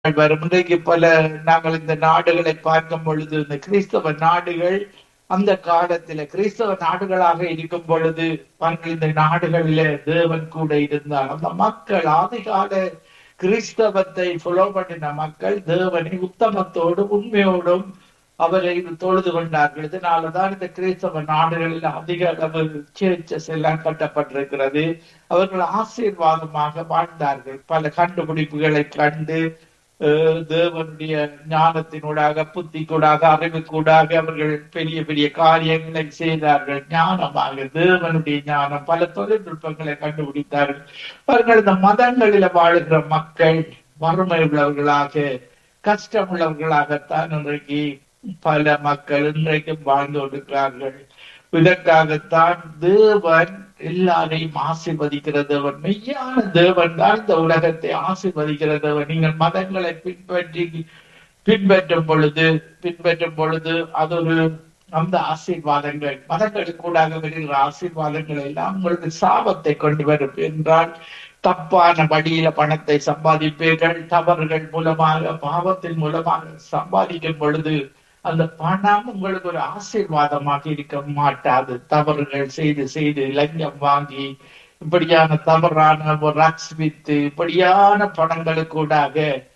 வரும். இன்றைக்கு பல நாங்கள் இந்த நாடுகளை பார்க்கும் பொழுது, இந்த கிறிஸ்தவ நாடுகள் அந்த காலத்தில கிறிஸ்தவ நாடுகளாக இருக்கும் பொழுது இந்த நாடுகளில தேவன் கூட இருந்தார். அந்த மக்கள் ஆதிகால கிறிஸ்தவத்தை ஃபாலோ பண்ணின மக்கள் தேவனை உத்தமத்தோடும் உண்மையோடும் அவரை தொழுது கொண்டார்கள். இதனாலதான் இந்த கிறிஸ்தவ நாடுகளில் அதிக அளவு சேர்ச்சஸ் எல்லாம் கட்டப்பட்டிருக்கிறது. அவர்கள் ஆசீர்வாதமாக வாழ்ந்தார்கள். பல கண்டுபிடிப்புகளை கண்டு தேவனுடைய ஞானத்தினூடாக, புத்திக்கூடாக, அறிவுக்கூடாக அவர்கள் பெரிய பெரிய காரியங்களை செய்தார்கள். ஞானமாக தேவனுடைய ஞானம், பல தொழில்நுட்பங்களை கண்டுபிடித்தார்கள். அவர்கள் இந்த மதங்களில வாழுகிற மக்கள் வறுமை உள்ளவர்களாக, கஷ்டம் உள்ளவர்களாகத்தான் இன்றைக்கு பல மக்கள் இன்றைக்கும் வாழ்ந்து கொண்டிருக்கிறார்கள். இதற்காகத்தான் தேவன் எல்லாரையும் ஆசீர்வதிக்கிற தேவன், மெய்யான தேவன் தான் இந்த உலகத்தை ஆசீர்வதிக்கிற தேவன். நீங்கள் மதங்களை பின்பற்றும் பொழுது அது ஒரு அந்த ஆசீர்வாதங்கள், மதங்களுக்கு கூடாக வருகிற ஆசீர்வாதங்கள் எல்லாம் உங்களுக்கு சாபத்தை கொண்டு வரும். என்றால் தப்பான வழியில பணத்தை சம்பாதிப்பீர்கள். தவறுகள் மூலமாக, பாவத்தின் மூலமாக சம்பாதிக்கும் பொழுது அந்த பணம் உங்களுக்கு ஒரு ஆசீர்வாதமாக இருக்க மாட்டாது. தவறுகள் செய்து செய்து லஞ்சம் வாங்கி, இப்படியான தவறான ரக்ஸ் வித்து, இப்படியான பணங்களுக்கூடாக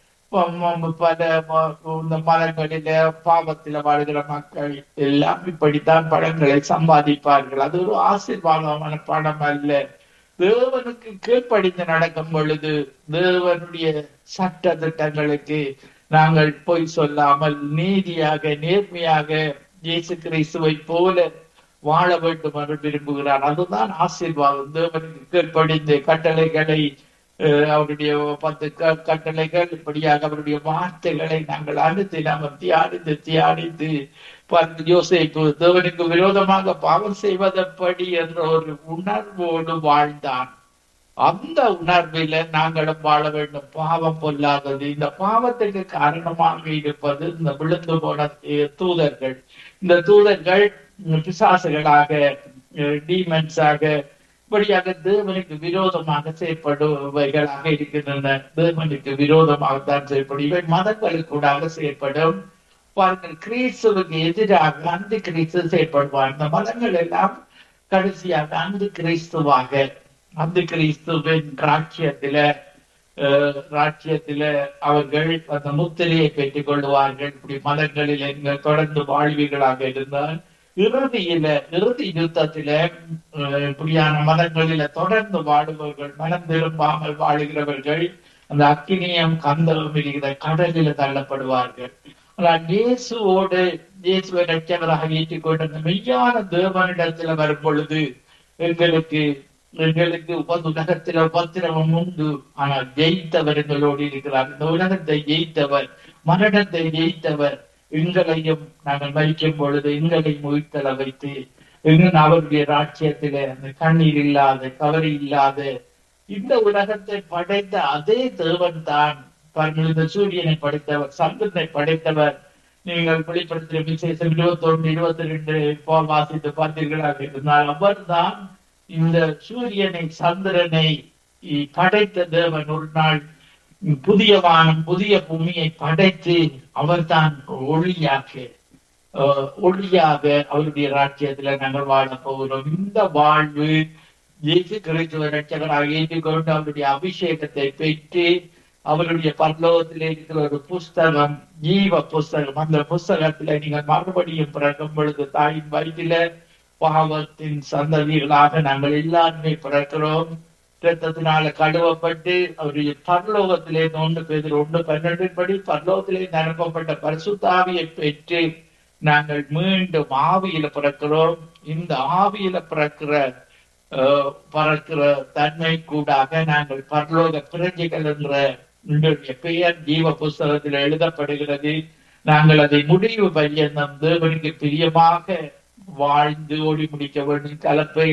பல இந்த மதங்களில பாவத்தில வாழ்கிற மக்கள் எல்லாம் இப்படித்தான் பணங்களை சம்பாதிப்பார்கள். அது ஒரு ஆசீர்வாதமான பணம் அல்ல. தேவனுக்கு கீழ்ப்படிந்து நடக்கும் பொழுது, தேவனுடைய சட்ட திட்டங்களுக்கு நாங்கள் பொய் சொல்லாமல் நீதியாக, நேர்மையாக இயேசு கிறிஸ்துவை போல வாழ வேண்டும் என்று விரும்புகிறார். அதுதான் ஆசீர்வாதம். தேவனுக்கு கீழ்ப்படிந்து கட்டளைகளை, அவருடைய 10 கட்டளைகள், இப்படியாக அவருடைய வார்த்தைகளை நாங்கள் அனுதினம் தியானித்து யோசிப்பு தேவனுக்கு விரோதமாக பாவம் செய்வதப்படி என்ற ஒரு உணர்வோடு வாழ்ந்தான். அந்த உணர்வில நாங்களும் வாழ வேண்டும். பாவம் பொல்லாதது. இந்த பாவத்துக்கு காரணமாக இருப்பது இந்த விழுந்து போன தூதர்கள். இந்த தூதர்கள் பிசாசுகளாக, டீமன்ஸாக, இப்படியாக தேவனுக்கு விரோதமாக செயற்படுவைகளாக இருக்கின்றன. தேவனுக்கு விரோதமாகத்தான் செயற்படும். இவை மதங்களுக்கூடாக செயற்படும். பாருங்கள், கிறிஸ்துவுக்கு எதிராக அந்த கிறிஸ்து செயற்படுவார். இந்த மதங்கள் எல்லாம் கடைசியாக அந்த கிறிஸ்துவாக, அந்த கிறிஸ்துவின் ராட்சியத்தில அவர்கள் அந்த முத்திரையை பெற்றுக் கொள்வார்கள். இப்படி மதங்களில் எங்கள் தொடர்ந்து வாழ்விகளாக இருந்தால் இறுதி யுத்தத்தில இப்படியான மதங்களில தொடர்ந்து வாழுபவர்கள், மனம் திரும்பாமல் வாழுகிறவர்கள் அந்த அக்கினியம் கந்தகம் இருக்கிற கடலில தள்ளப்படுவார்கள். ஆனால் இயேசுவை ரட்சகராக ஏற்றுக்கொண்ட மெய்யான தேவனிடத்துல வரும் பொழுது எங்களுக்கு உலகத்தில் உபத்திரவம் உண்டு. ஆனால் ஜெயித்தவர் எங்களோடு இருக்கிறார். இந்த உலகத்தை ஜெயித்தவர், மரணத்தை ஜெயித்தவர், எங்களையும் நாங்கள் மறிக்கும் பொழுது எங்களையும் உயிர்த்தள வைத்து அவருடைய ராட்சியத்தில அந்த கண்ணீர் இல்லாத, கவரி இல்லாத இந்த உலகத்தை படைத்த அதே தேவன் தான். இந்த சூரியனை படைத்தவர், சந்திரனை படைத்தவர். நீங்கள் வெளிப்படுத்திய விசேஷம் 21, 22 வாசித்து பார்த்தீர்களாக இருந்தால் அவர் தான் இந்த சூரியனை, சந்திரனை படைத்த தேவன். ஒரு நாள் புதிய வானம், புதிய பூமியை படைத்து அவர் தான் ஒளியாக அவருடைய ராஜ்யத்துல நாங்கள் வாழ போகிறோம். இந்த வாழ்வு இயேசு கிறிஸ்துவ ரட்சகராக ஏற்றுக்கொண்டு அவருடைய அபிஷேகத்தை பெற்று அவருடைய பரலோகத்திலே இருக்கிற ஒரு புஸ்தகம், ஜீவ புஸ்தகம். அந்த புஸ்தகத்துல நீங்கள் மறுபடியும் பிறக்கும் பொழுது தாயின் வயிற்றில பாவத்தின் சந்ததிகளாக நாங்கள் எல்லாருமே பிறக்கிறோம். இரத்தத்தினால கழுவப்பட்டு அவருடைய பரலோகத்திலே 1 பேதுரு 1:12 படி பரலோகத்திலே நிரப்பப்பட்ட பரிசுத்த ஆவியை பெற்று நாங்கள் மீண்டும் ஆவியில பிறக்கிறோம். இந்த ஆவியில பறக்கிற தன்மை கூடாக நாங்கள் பரலோக பிரஜைகள் என்ற பெயர் ஜீவ புஸ்தகத்தில் எழுதப்படுகிறது. நாங்கள் அதை முடிவு பரியந்தம் தேவனுக்கு பிரியமாக வாழ்ந்து ஓடி முடிக்க வேண்டும். கலப்பை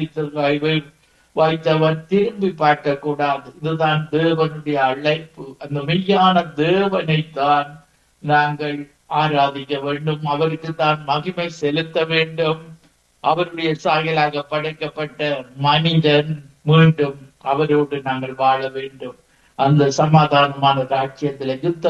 வைத்தவன் திரும்பி பார்க்க கூடாது. இதுதான் தேவனுடைய அழைப்பு. அந்த மெய்யான தேவனை தான் நாங்கள் ஆராதிக்க வேண்டும். அவருக்கு தான் மகிமை செலுத்த வேண்டும். அவருடைய சாயலாக படைக்கப்பட்ட மனிதன் மீண்டும் அவரோடு நாங்கள் வாழ வேண்டும். அந்த சமாதானமான ராஜ்யத்துல யுத்த